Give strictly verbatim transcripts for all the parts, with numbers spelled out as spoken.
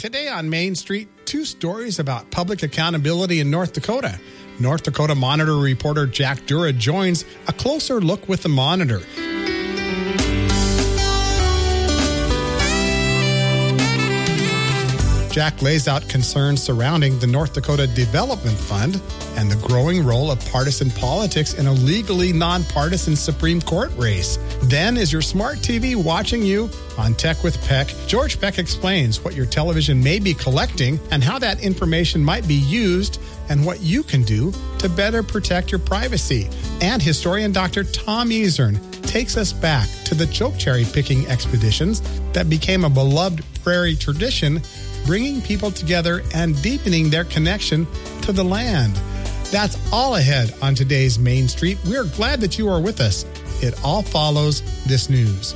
Today on Main Street, two stories about public accountability in North Dakota. North Dakota Monitor reporter Jack Dura joins a closer look with the Monitor. Jack lays out concerns surrounding the North Dakota Development Fund and the growing role of partisan politics in a legally nonpartisan Supreme Court race. Then, is your smart T V watching you? On Tech with Peck, George Peck explains what your television may be collecting and how that information might be used and what you can do to better protect your privacy. And historian Doctor Tom Ezern takes us back to the chokecherry picking expeditions that became a beloved prairie tradition, bringing people together and deepening their connection to the land. That's all ahead on today's Main Street. We're glad that you are with us. It all follows this news.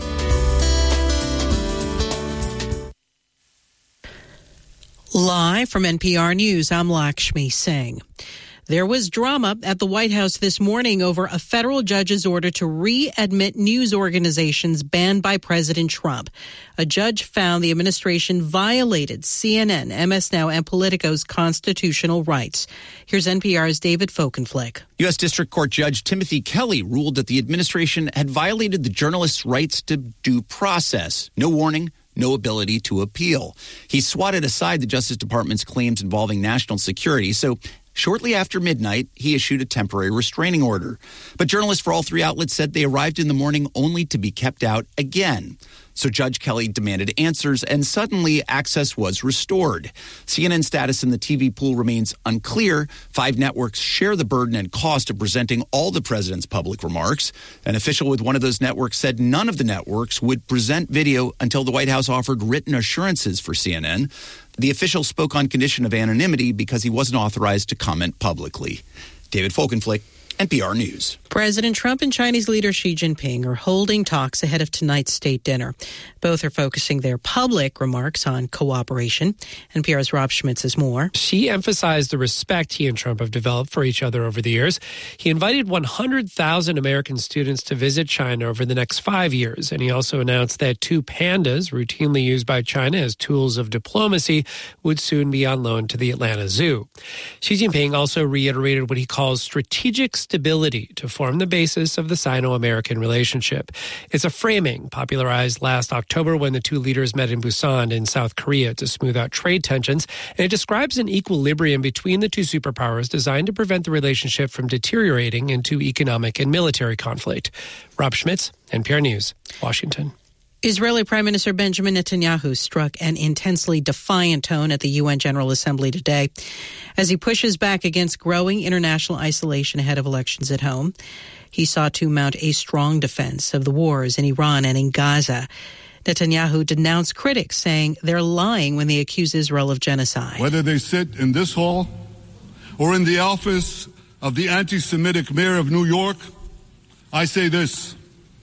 Live from N P R News, I'm Lakshmi Singh. There was drama at the White House this morning over a federal judge's order to readmit news organizations banned by President Trump. A judge found the administration violated C N N, M S Now, and Politico's constitutional rights. Here's N P R's David Folkenflik. U S. District Court Judge Timothy Kelly ruled that the administration had violated the journalists' rights to due process. No warning, no ability to appeal. He swatted aside the Justice Department's claims involving national security, so shortly after midnight, he issued a temporary restraining order. But journalists for all three outlets said they arrived in the morning only to be kept out again. So Judge Kelly demanded answers, and suddenly access was restored. C N N's status in the T V pool remains unclear. Five networks share the burden and cost of presenting all the president's public remarks. An official with one of those networks said none of the networks would present video until the White House offered written assurances for C N N. The official spoke on condition of anonymity because he wasn't authorized to comment publicly. David Folkenflik, N P R News. President Trump and Chinese leader Xi Jinping are holding talks ahead of tonight's state dinner. Both are focusing their public remarks on cooperation. N P R's Rob Schmitz has more. Xi emphasized the respect he and Trump have developed for each other over the years. He invited one hundred thousand American students to visit China over the next five years. And he also announced that two pandas, routinely used by China as tools of diplomacy, would soon be on loan to the Atlanta Zoo. Xi Jinping also reiterated what he calls strategic stability to form the basis of the Sino-American relationship. It's a framing popularized last October when the two leaders met in Busan in South Korea to smooth out trade tensions, and it describes an equilibrium between the two superpowers designed to prevent the relationship from deteriorating into economic and military conflict. Rob Schmitz, N P R News, Washington. Israeli Prime Minister Benjamin Netanyahu struck an intensely defiant tone at the U N General Assembly today as he pushes back against growing international isolation ahead of elections at home. He sought to mount a strong defense of the wars in Iran and in Gaza. Netanyahu denounced critics, saying they're lying when they accuse Israel of genocide. Whether they sit in this hall or in the office of the anti-Semitic mayor of New York, I say this: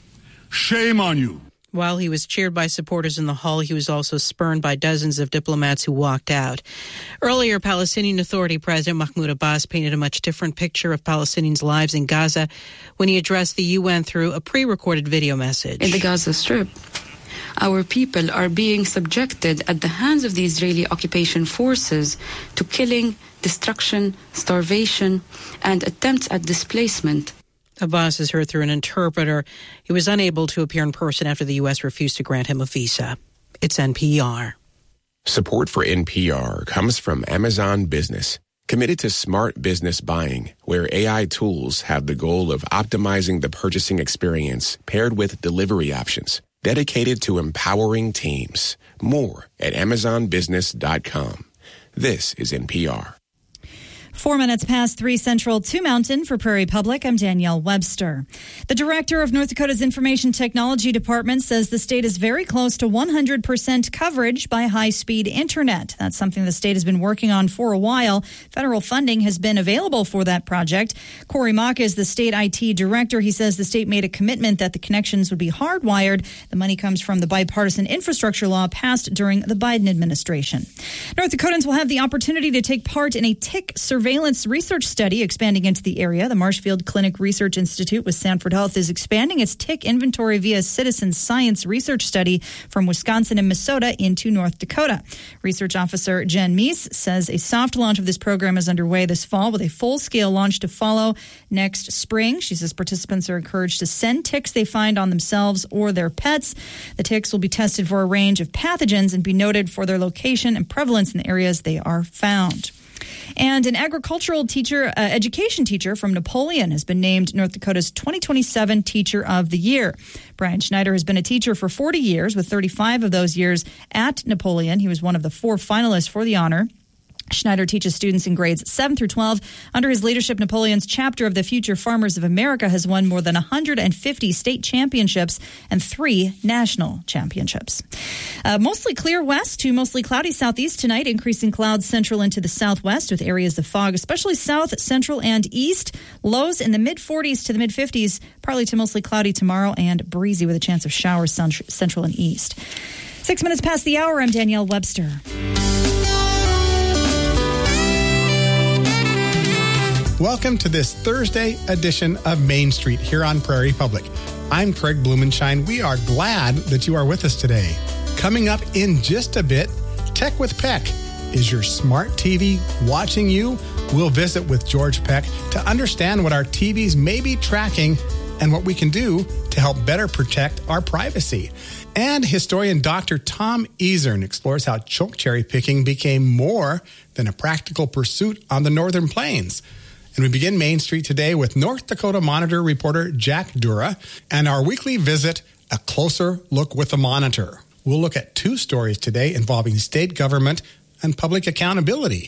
shame on you. While he was cheered by supporters in the hall, he was also spurned by dozens of diplomats who walked out. Earlier, Palestinian Authority President Mahmoud Abbas painted a much different picture of Palestinians' lives in Gaza when he addressed the U N through a pre-recorded video message. In the Gaza Strip, our people are being subjected at the hands of the Israeli occupation forces to killing, destruction, starvation, and attempts at displacement. Abbas is heard through an interpreter. He was unable to appear in person after the U S refused to grant him a visa. It's N P R. Support for N P R comes from Amazon Business, committed to smart business buying, where A I tools have the goal of optimizing the purchasing experience paired with delivery options, dedicated to empowering teams. More at amazon business dot com. This is N P R. Four minutes past three Central, two Mountain. For Prairie Public, I'm Danielle Webster. The director of North Dakota's Information Technology Department says the state is very close to one hundred percent coverage by high-speed internet. That's something the state has been working on for a while. Federal funding has been available for that project. Corey Mock is the state I T director. He says the state made a commitment that the connections would be hardwired. The money comes from the bipartisan infrastructure law passed during the Biden administration. North Dakotans will have the opportunity to take part in a tick surveillance surveillance research study expanding into the area. The Marshfield Clinic Research Institute with Sanford Health is expanding its tick inventory via citizen science research study from Wisconsin and Minnesota into North Dakota. Research officer Jen Meese says a soft launch of this program is underway this fall with a full-scale launch to follow next spring. She says participants are encouraged to send ticks they find on themselves or their pets. The ticks will be tested for a range of pathogens and be noted for their location and prevalence in the areas they are found. And an agricultural teacher, uh, education teacher from Napoleon has been named North Dakota's twenty twenty-seven Teacher of the Year. Brian Schneider has been a teacher for forty years, with thirty-five of those years at Napoleon. He was one of the four finalists for the honor. Schneider teaches students in grades seven through twelve. Under his leadership, Napoleon's chapter of the Future Farmers of America has won more than one hundred fifty state championships and three national championships. Uh, mostly clear west to mostly cloudy southeast tonight, increasing clouds central into the southwest with areas of fog, especially south, central, and east. Lows in the mid-forties to the mid-fifties, partly to mostly cloudy tomorrow and breezy with a chance of showers central and east. Six minutes past the hour, I'm Danielle Webster. Welcome to this Thursday edition of Main Street here on Prairie Public. I'm Craig Blumenshine. We are glad that you are with us today. Coming up in just a bit, Tech with Peck. Is your smart T V watching you? We'll visit with George Peck to understand what our T Vs may be tracking and what we can do to help better protect our privacy. And historian Doctor Tom Ezern explores how chokecherry picking became more than a practical pursuit on the Northern Plains. And we begin Main Street today with North Dakota Monitor reporter Jack Dura and our weekly visit, A Closer Look with the Monitor. We'll look at two stories today involving state government and public accountability.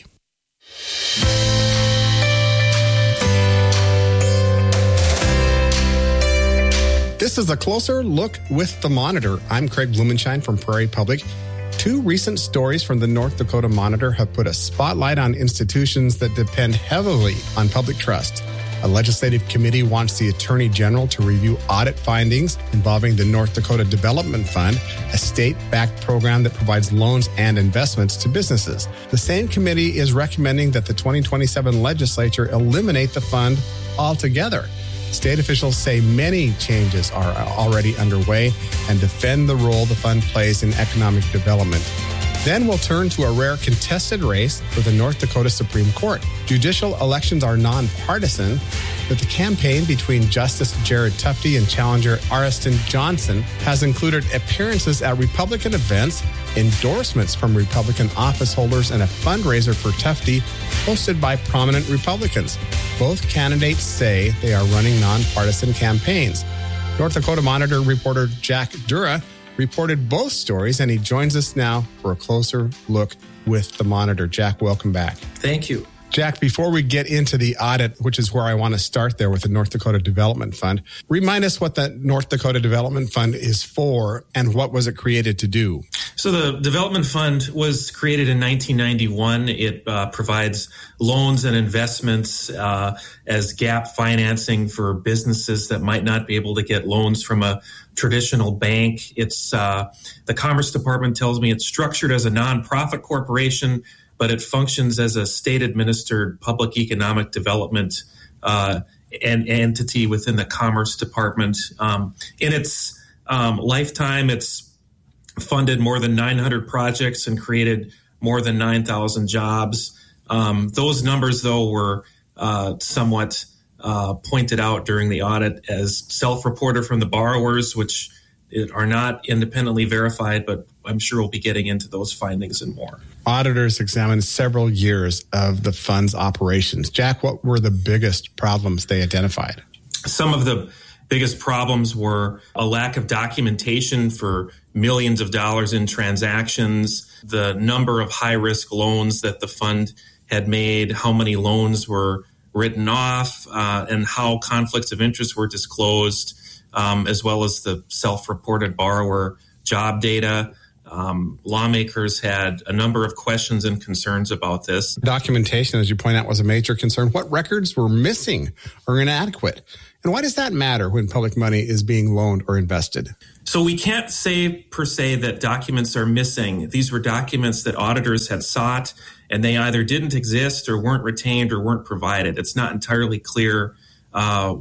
This is A Closer Look with the Monitor. I'm Craig Blumenshine from Prairie Public. Two recent stories from the North Dakota Monitor have put a spotlight on institutions that depend heavily on public trust. A legislative committee wants the Attorney General to review audit findings involving the North Dakota Development Fund, a state-backed program that provides loans and investments to businesses. The same committee is recommending that the twenty twenty-seven legislature eliminate the fund altogether. State officials say many changes are already underway and defend the role the fund plays in economic development. Then we'll turn to a rare contested race for the North Dakota Supreme Court. Judicial elections are nonpartisan, but the campaign between Justice Jared Tufte and challenger Ariston Johnson has included appearances at Republican events, endorsements from Republican office holders, and a fundraiser for Tufte hosted by prominent Republicans. Both candidates say they are running nonpartisan campaigns. North Dakota Monitor reporter Jack Dura reported both stories, and he joins us now for a closer look with the Monitor. Jack, welcome back. Thank you. Jack, before we get into the audit, which is where I want to start there with the North Dakota Development Fund, remind us what the North Dakota Development Fund is for and what was it created to do? So the Development Fund was created in nineteen ninety-one. It uh, provides loans and investments uh, as gap financing for businesses that might not be able to get loans from a traditional bank. It's uh, the Commerce Department tells me it's structured as a nonprofit corporation, but it functions as a state-administered public economic development uh, and entity within the Commerce Department. Um, in its um, lifetime, it's funded more than nine hundred projects and created more than nine thousand jobs. Um, those numbers, though, were uh, somewhat uh, pointed out during the audit as self-reported from the borrowers, which are not independently verified, but I'm sure we'll be getting into those findings and more. Auditors examined several years of the fund's operations. Jack, what were the biggest problems they identified? Some of the biggest problems were a lack of documentation for millions of dollars in transactions, the number of high-risk loans that the fund had made, how many loans were written off, uh, and how conflicts of interest were disclosed, um, as well as the self-reported borrower job data. Um, lawmakers had a number of questions and concerns about this. Documentation, as you point out, was a major concern. What records were missing or inadequate? And why does that matter when public money is being loaned or invested? So we can't say per se that documents are missing. These were documents that auditors had sought, and they either didn't exist or weren't retained or weren't provided. It's not entirely clear uh,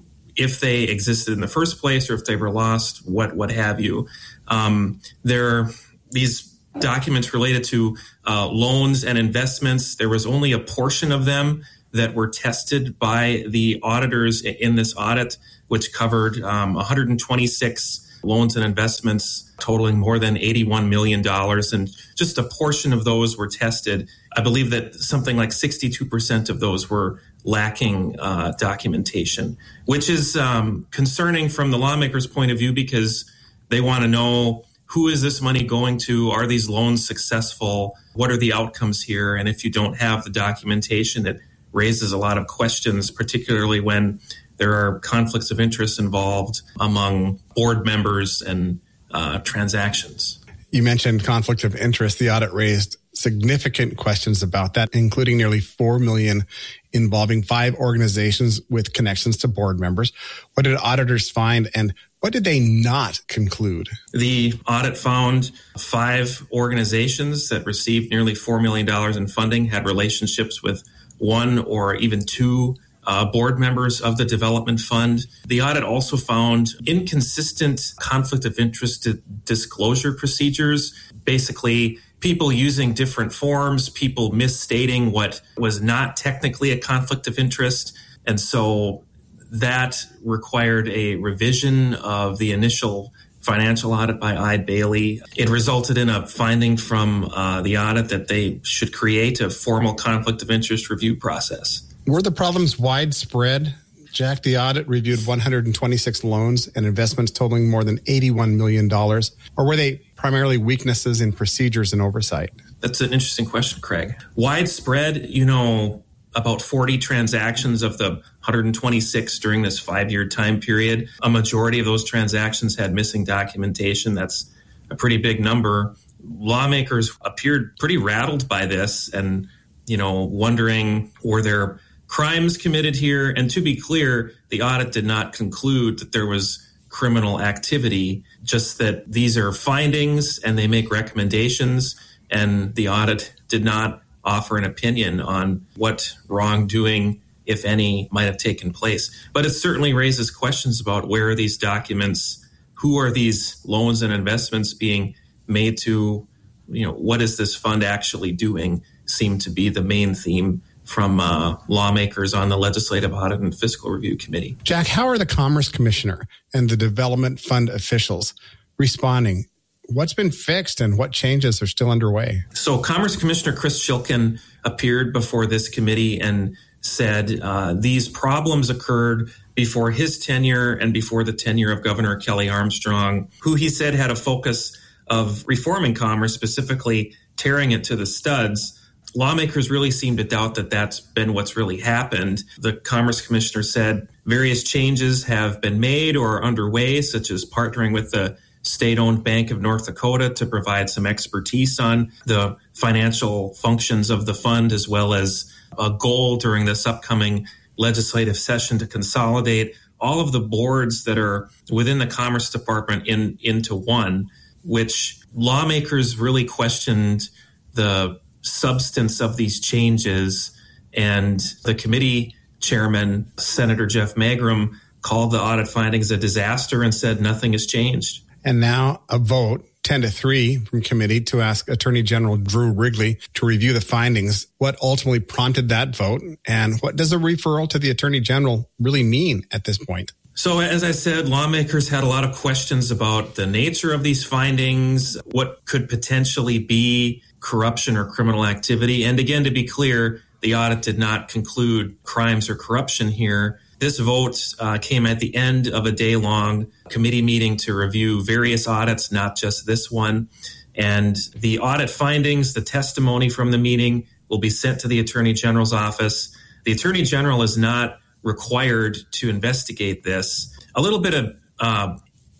if they existed in the first place or if they were lost, what what have you. Um, there, these documents related to uh, loans and investments, there was only a portion of them that were tested by the auditors in this audit, which covered um, one hundred twenty-six loans and investments totaling more than eighty-one million dollars. And just a portion of those were tested. I believe that something like sixty-two percent of those were lacking uh, documentation, which is um, concerning from the lawmakers' point of view because they want to know, who is this money going to? Are these loans successful? What are the outcomes here? And if you don't have the documentation, it raises a lot of questions, particularly when there are conflicts of interest involved among board members and uh, transactions. You mentioned conflict of interest. The audit raised significant questions about that, including nearly four million dollars involving five organizations with connections to board members. What did auditors find, and what did they not conclude? The audit found five organizations that received nearly four million dollars in funding had relationships with one or even two uh, board members of the development fund. The audit also found inconsistent conflict of interest disclosure procedures, basically people using different forms, people misstating what was not technically a conflict of interest. And so that required a revision of the initial financial audit by Eide Bailly. It resulted in a finding from uh, the audit that they should create a formal conflict of interest review process. Were the problems widespread? Jack, the audit reviewed one hundred twenty-six loans and investments totaling more than eighty-one million dollars. Or were they primarily weaknesses in procedures and oversight? That's an interesting question, Craig. Widespread, you know, about forty transactions of the one hundred twenty-six during this five-year time period. A majority of those transactions had missing documentation. That's a pretty big number. Lawmakers appeared pretty rattled by this and, you know, wondering, were there crimes committed here? And to be clear, the audit did not conclude that there was criminal activity, just that these are findings and they make recommendations, and the audit did not offer an opinion on what wrongdoing, if any, might have taken place. But it certainly raises questions about where are these documents, who are these loans and investments being made to, you know, what is this fund actually doing, seem to be the main theme from uh, lawmakers on the Legislative Audit and Fiscal Review Committee. Jack, how are the Commerce Commissioner and the Development Fund officials responding? What's been fixed and what changes are still underway? So Commerce Commissioner Chris Shilkin appeared before this committee and said uh, these problems occurred before his tenure and before the tenure of Governor Kelly Armstrong, who he said had a focus of reforming commerce, specifically tearing it to the studs. Lawmakers really seem to doubt that that's been what's really happened. The Commerce Commissioner said various changes have been made or are underway, such as partnering with the state-owned Bank of North Dakota to provide some expertise on the financial functions of the fund, as well as a goal during this upcoming legislative session to consolidate all of the boards that are within the Commerce Department in, into one, which lawmakers really questioned the substance of these changes. And the committee chairman, Senator Jeff Magrum, called the audit findings a disaster and said nothing has changed. And now a vote, ten to three from committee, to ask Attorney General Drew Wrigley to review the findings. What ultimately prompted that vote, and what does a referral to the Attorney General really mean at this point? So as I said, lawmakers had a lot of questions about the nature of these findings, what could potentially be corruption or criminal activity. And again, to be clear, the audit did not conclude crimes or corruption here. This vote uh, came at the end of a day-long committee meeting to review various audits, not just this one. And the audit findings, the testimony from the meeting, will be sent to the Attorney General's office. The Attorney General is not required to investigate this. A little bit of uh,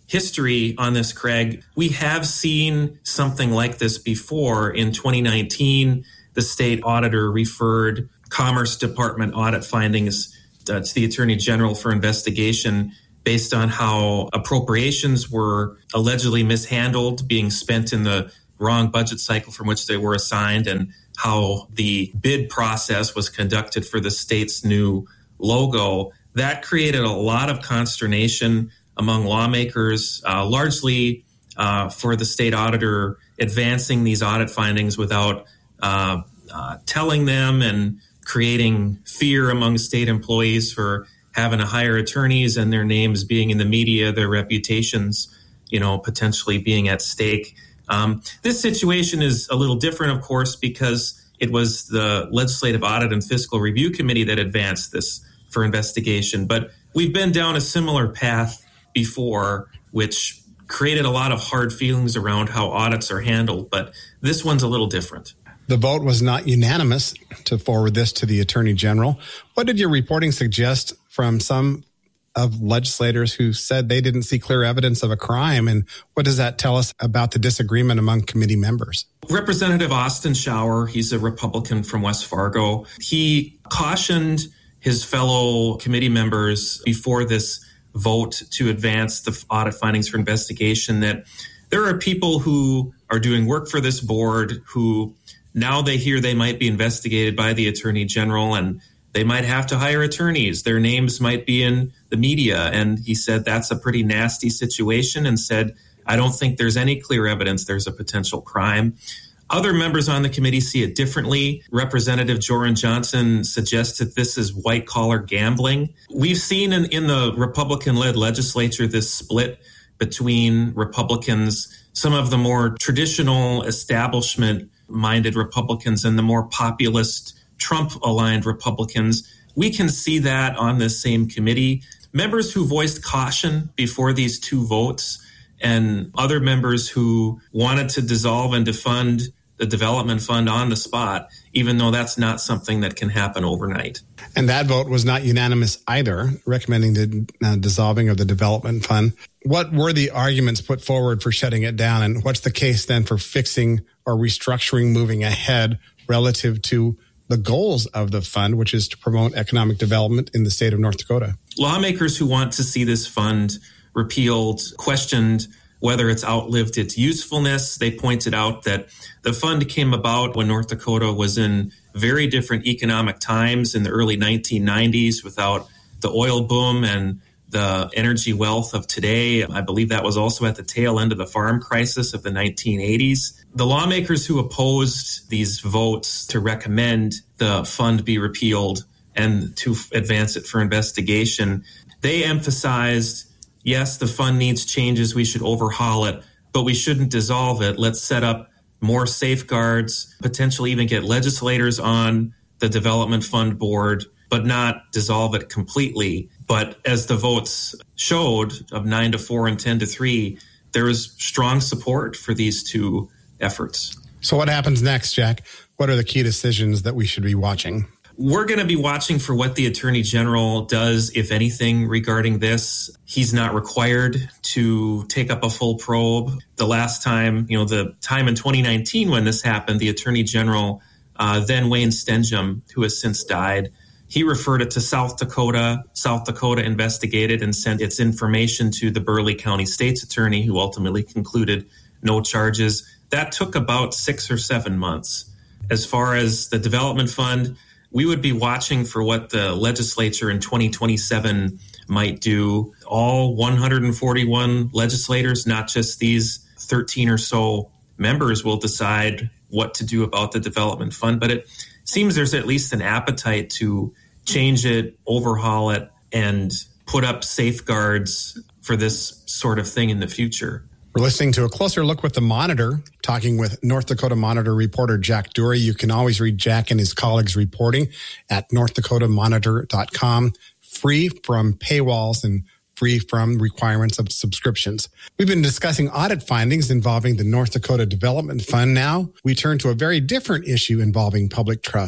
history on this, Craig. We have seen something like this before. In twenty nineteen, the state auditor referred Commerce Department audit findings uh, to the Attorney General for investigation based on how appropriations were allegedly mishandled, being spent in the wrong budget cycle from which they were assigned, and how the bid process was conducted for the state's new logo. That created a lot of consternation among lawmakers, uh, largely uh, for the state auditor advancing these audit findings without uh, uh, telling them, and creating fear among state employees for having to hire attorneys and their names being in the media, their reputations, you know, potentially being at stake. Um, this situation is a little different, of course, because it was the Legislative Audit and Fiscal Review Committee that advanced this for investigation. But we've been down a similar path before, which created a lot of hard feelings around how audits are handled. But this one's a little different. The vote was not unanimous to forward this to the Attorney General. What did your reporting suggest from some of legislators who said they didn't see clear evidence of a crime? And what does that tell us about the disagreement among committee members? Representative Austin Schauer, he's a Republican from West Fargo. He cautioned his fellow committee members before this vote to advance the audit findings for investigation that there are people who are doing work for this board who now they hear they might be investigated by the Attorney General, and they might have to hire attorneys. Their names might be in the media. And he said that's a pretty nasty situation, and said, I don't think there's any clear evidence there's a potential crime. Other members on the committee see it differently. Representative Joran Johnson suggested this is white-collar gambling. We've seen in, in the Republican-led legislature this split between Republicans, some of the more traditional establishment-minded Republicans and the more populist Trump-aligned Republicans. We can see that on this same committee. Members who voiced caution before these two votes, and other members who wanted to dissolve and defund the development fund on the spot, even though that's not something that can happen overnight. And that vote was not unanimous either, recommending the uh, dissolving of the development fund. What were the arguments put forward for shutting it down, and what's the case then for fixing or restructuring moving ahead relative to the goals of the fund, which is to promote economic development in the state of North Dakota? Lawmakers who want to see this fund repealed questioned whether it's outlived its usefulness. They pointed out that the fund came about when North Dakota was in very different economic times in the early nineteen nineties without the oil boom and the energy wealth of today. I believe that was also at the tail end of the farm crisis of the nineteen eighties. The lawmakers who opposed these votes to recommend the fund be repealed and to advance it for investigation, they emphasized, yes, the fund needs changes. We should overhaul it, but we shouldn't dissolve it. Let's set up more safeguards, potentially even get legislators on the development fund board, but not dissolve it completely. But as the votes showed, of nine to four and ten to three, there was strong support for these two efforts. So what happens next, Jack? What are the key decisions that we should be watching? We're going to be watching for what the Attorney General does, if anything, regarding this. He's not required to take up a full probe. The last time, you know, the time in twenty nineteen when this happened, the Attorney General, uh, then Wayne Stenjum, who has since died, he referred it to South Dakota. South Dakota investigated and sent its information to the Burleigh County State's Attorney, who ultimately concluded no charges. That took about six or seven months. As far as the development fund, we would be watching for what the legislature in twenty twenty-seven might do. All one hundred forty-one legislators, not just these thirteen or so members, will decide what to do about the development fund. But it seems there's at least an appetite to change it, overhaul it, and put up safeguards for this sort of thing in the future. We're listening to a closer look with the Monitor, talking with North Dakota Monitor reporter Jack Dury. You can always read Jack and his colleagues' reporting at north dakota monitor dot com, free from paywalls and free from requirements of subscriptions. We've been discussing audit findings involving the North Dakota Development Fund. Now we turn to a very different issue involving public trust,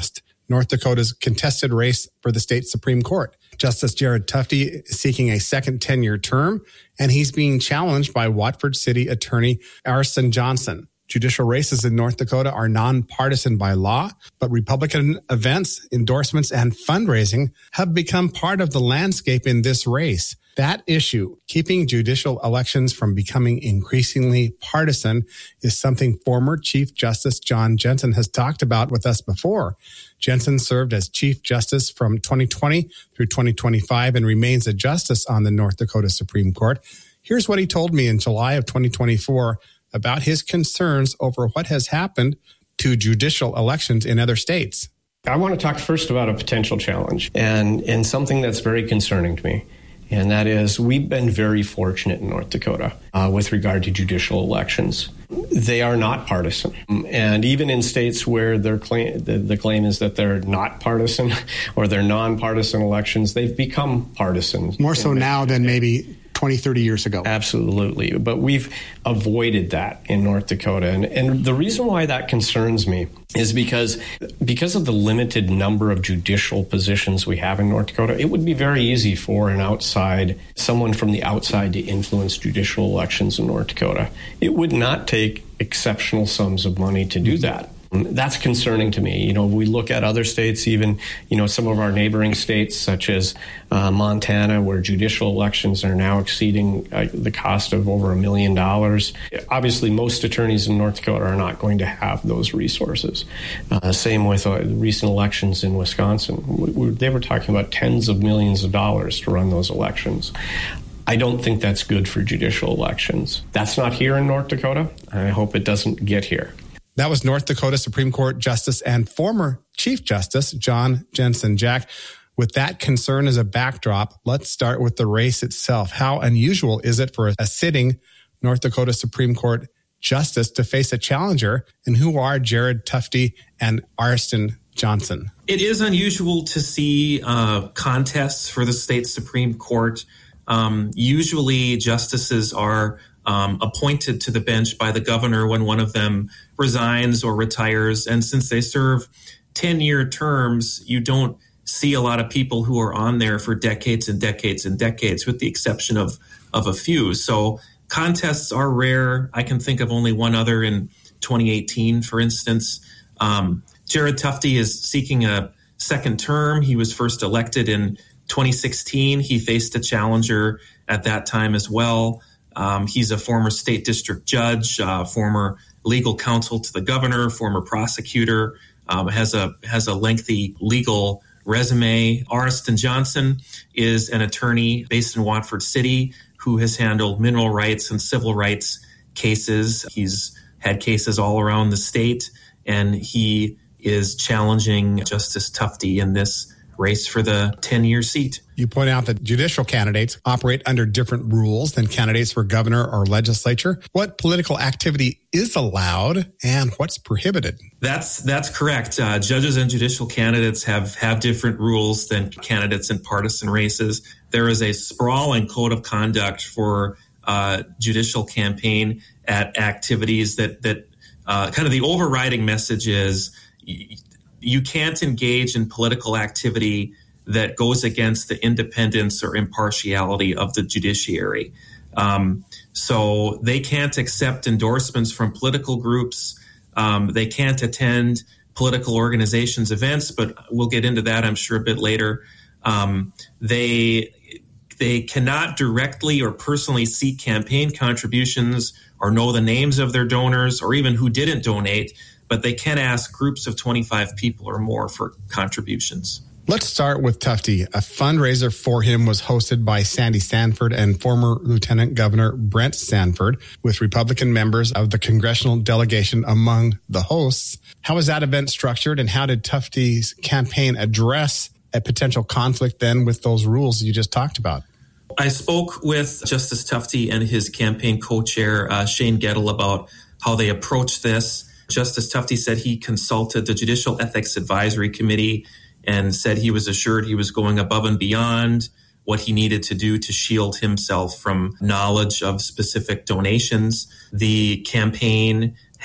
North Dakota's contested race for the state Supreme Court. Justice Jared Tufte is seeking a second ten-year term, and he's being challenged by Watford City Attorney Ariston Johnson. Judicial races in North Dakota are nonpartisan by law, but Republican events, endorsements, and fundraising have become part of the landscape in this race. That issue, keeping judicial elections from becoming increasingly partisan, is something former Chief Justice John Jensen has talked about with us before. Jensen served as Chief Justice from twenty twenty through twenty twenty-five and remains a justice on the North Dakota Supreme Court. Here's what he told me in July of twenty twenty-four about his concerns over what has happened to judicial elections in other states. I want to talk first about a potential challenge and, and something that's very concerning to me. And that is, we've been very fortunate in North Dakota uh, with regard to judicial elections. They are not partisan. And even in states where their claim, the, the claim is that they're not partisan or they're nonpartisan elections, they've become partisan. More so now than maybe twenty, thirty years ago. Absolutely. But we've avoided that in North Dakota. And, and the reason why that concerns me is because because of the limited number of judicial positions we have in North Dakota, it would be very easy for an outside, someone from the outside to influence judicial elections in North Dakota. It would not take exceptional sums of money to do that. That's concerning to me. You know, we look at other states, even, you know, some of our neighboring states, such as uh, Montana, where judicial elections are now exceeding uh, the cost of over a million dollars. Obviously, most attorneys in North Dakota are not going to have those resources. Uh, same with uh, recent elections in Wisconsin. We, we, they were talking about tens of millions of dollars to run those elections. I don't think that's good for judicial elections. That's not here in North Dakota. I hope it doesn't get here. That was North Dakota Supreme Court Justice and former Chief Justice John Jensen. Jack, with that concern as a backdrop, let's start with the race itself. How unusual is it for a sitting North Dakota Supreme Court Justice to face a challenger? And who are Jared Tufte and Ariston Johnson? It is unusual to see uh, contests for the state Supreme Court. Um, usually justices are Um, appointed to the bench by the governor when one of them resigns or retires. And since they serve ten-year terms, you don't see a lot of people who are on there for decades and decades and decades, with the exception of, of a few. So contests are rare. I can think of only one other in twenty eighteen, for instance. Um, Jared Tufte is seeking a second term. He was first elected in twenty sixteen. He faced a challenger at that time as well. Um, he's a former state district judge, uh, former legal counsel to the governor, former prosecutor, um, has a has a lengthy legal resume. Ariston Johnson is an attorney based in Watford City who has handled mineral rights and civil rights cases. He's had cases all around the state, and he is challenging Justice Tufte in this race for the ten-year seat. You point out that judicial candidates operate under different rules than candidates for governor or legislature. What political activity is allowed and what's prohibited? That's that's correct. Uh, judges and judicial candidates have, have different rules than candidates in partisan races. There is a sprawling code of conduct for uh, judicial campaign at activities that, that uh, kind of the overriding message is you can't engage in political activity that goes against the independence or impartiality of the judiciary. Um, so they can't accept endorsements from political groups. Um, they can't attend political organizations' events, but we'll get into that, I'm sure, a bit later. Um, they they cannot directly or personally seek campaign contributions or know the names of their donors or even who didn't donate, but they can ask groups of twenty-five people or more for contributions. Let's start with Tufte. A fundraiser for him was hosted by Sandy Sanford and former Lieutenant Governor Brent Sanford, with Republican members of the congressional delegation among the hosts. How was that event structured, and how did Tufte's campaign address a potential conflict then with those rules you just talked about? I spoke with Justice Tufte and his campaign co-chair, uh, Shane Gettle, about how they approached this. Justice Tufte said he consulted the Judicial Ethics Advisory Committee and said he was assured he was going above and beyond what he needed to do to shield himself from knowledge of specific donations. The campaign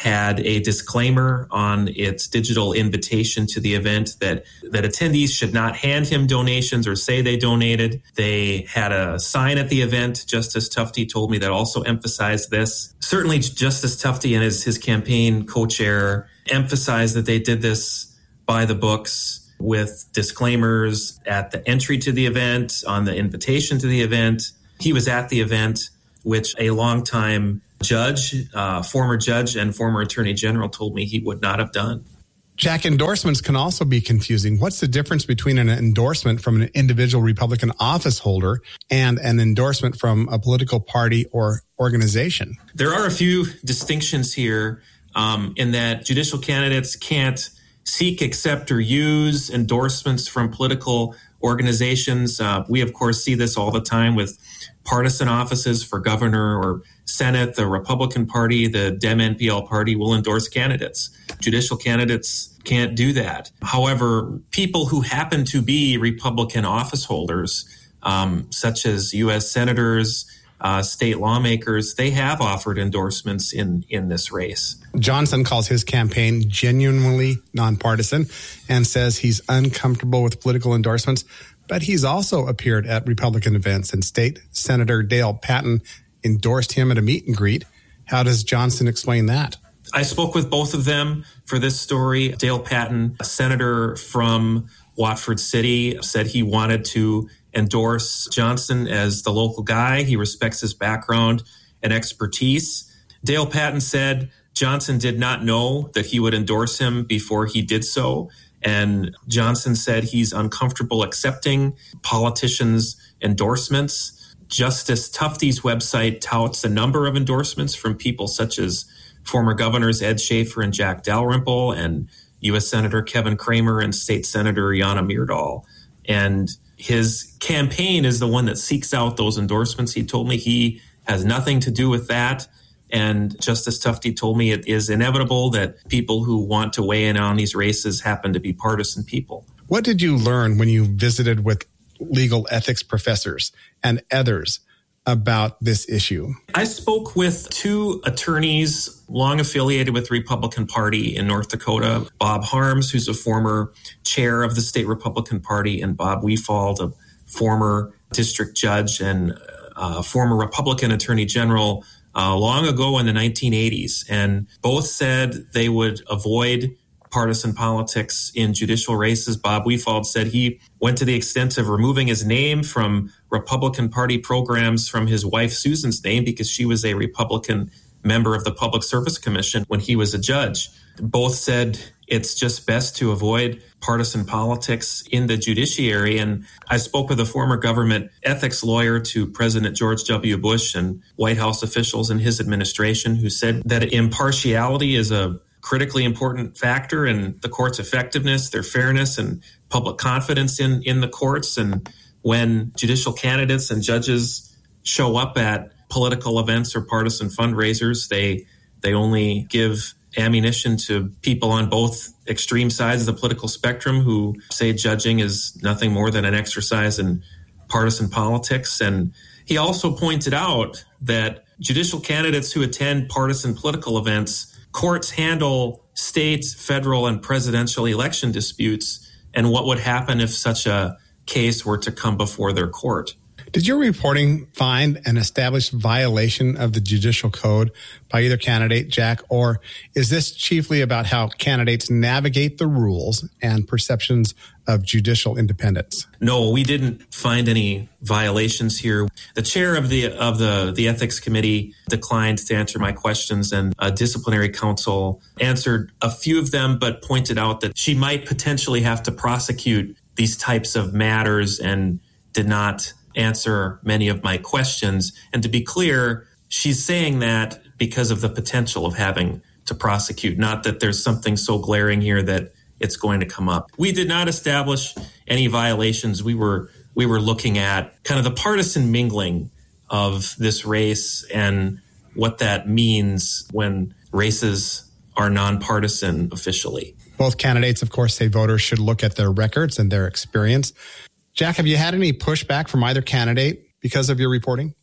had a disclaimer on its digital invitation to the event that, that attendees should not hand him donations or say they donated. They had a sign at the event, Justice Tufte told me, that also emphasized this. Certainly Justice Tufte and his, his campaign co-chair emphasized that they did this by the books with disclaimers at the entry to the event, on the invitation to the event. He was at the event, which a longtime judge, uh, former judge and former attorney general told me he would not have done. Jack, endorsements can also be confusing. What's the difference between an endorsement from an individual Republican office holder and an endorsement from a political party or organization? There are a few distinctions here um, in that judicial candidates can't seek, accept, or use endorsements from political organizations. Uh, we, of course, see this all the time with partisan offices for governor or Senate. The Republican Party, the Dem N P L party will endorse candidates. Judicial candidates can't do that. However, people who happen to be Republican office holders, um, such as U S senators, uh, state lawmakers, they have offered endorsements in, in this race. Johnson calls his campaign genuinely nonpartisan and says he's uncomfortable with political endorsements. But he's also appeared at Republican events, and State Senator Dale Patton endorsed him at a meet and greet. How does Johnson explain that? I spoke with both of them for this story. Dale Patton, a senator from Watford City, said he wanted to endorse Johnson as the local guy. He respects his background and expertise. Dale Patton said Johnson did not know that he would endorse him before he did so. And Johnson said he's uncomfortable accepting politicians' endorsements. Justice Tufte's website touts a number of endorsements from people such as former governors Ed Schaefer and Jack Dalrymple, and U S Senator Kevin Cramer and State Senator Jana Myrdal. And his campaign is the one that seeks out those endorsements. He told me he has nothing to do with that. And Justice Tufte told me it is inevitable that people who want to weigh in on these races happen to be partisan people. What did you learn when you visited with legal ethics professors and others about this issue? I spoke with two attorneys long affiliated with the Republican Party in North Dakota, Bob Harms, who's a former chair of the state Republican Party, and Bob Wiefald, a former district judge and uh, former Republican attorney general Uh, long ago in the nineteen eighties, and both said they would avoid partisan politics in judicial races. Bob Wiefald said he went to the extent of removing his name from Republican Party programs from his wife Susan's name because she was a Republican member of the Public Service Commission when he was a judge. Both said it's just best to avoid partisan politics in the judiciary. And I spoke with a former government ethics lawyer to President George W. Bush and White House officials in his administration who said that impartiality is a critically important factor in the court's effectiveness, their fairness, and public confidence in, in the courts. And when judicial candidates and judges show up at political events or partisan fundraisers, they they only give ammunition to people on both extreme sides of the political spectrum who say judging is nothing more than an exercise in partisan politics. And he also pointed out that judicial candidates who attend partisan political events, courts handle state, federal, and presidential election disputes, and what would happen if such a case were to come before their court. Did your reporting find an established violation of the judicial code by either candidate, Jack, or is this chiefly about how candidates navigate the rules and perceptions of judicial independence? No, we didn't find any violations here. The chair of the of the, the ethics committee declined to answer my questions, and a disciplinary counsel answered a few of them, but pointed out that she might potentially have to prosecute these types of matters and did not answer many of my questions. And to be clear, she's saying that because of the potential of having to prosecute, not that there's something so glaring here that it's going to come up. We did not establish any violations. We were we were looking at kind of the partisan mingling of this race and what that means when races are nonpartisan officially. Both candidates, of course, say voters should look at their records and their experience. Jack, have you had any pushback from either candidate because of your reporting?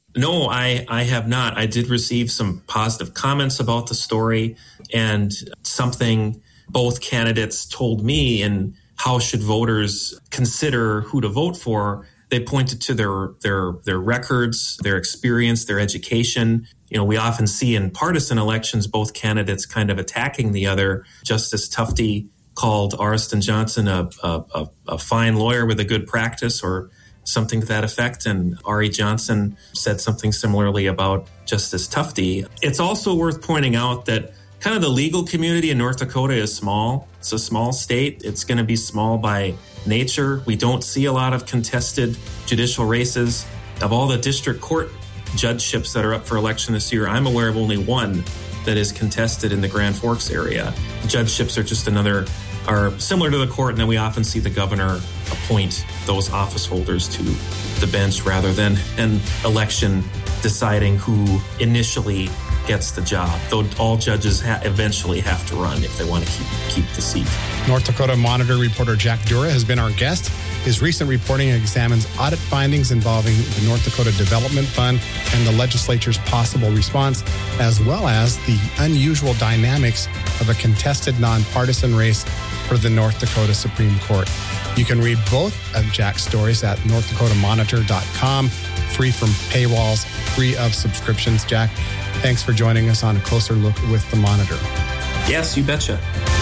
No, I, I have not. I did receive some positive comments about the story, and something both candidates told me in how should voters consider who to vote for. They pointed to their their their records, their experience, their education. You know, we often see in partisan elections both candidates kind of attacking the other. Justice Tufte called Ariston Johnson a, a, a fine lawyer with a good practice, or something to that effect, and Ari Johnson said something similarly about Justice Tufte. It's also worth pointing out that kind of the legal community in North Dakota is small. It's a small state. It's going to be small by nature. We don't see a lot of contested judicial races. Of all the district court judgeships that are up for election this year, I'm aware of only one that is contested in the Grand Forks area. Judgeships are just another, are similar to the court, and then we often see the governor appoint those office holders to the bench rather than an election deciding who initially gets the job, though all judges ha- eventually have to run if they want to keep keep the seat. North Dakota Monitor reporter Jack Dura has been our guest. His recent reporting examines audit findings involving the North Dakota Development Fund and the legislature's possible response, as well as the unusual dynamics of a contested nonpartisan race for the North Dakota Supreme Court. You can read both of Jack's stories at north dakota monitor dot com, free from paywalls, free of subscriptions. Jack, thanks for joining us on A Closer Look with the Monitor. Yes, you betcha.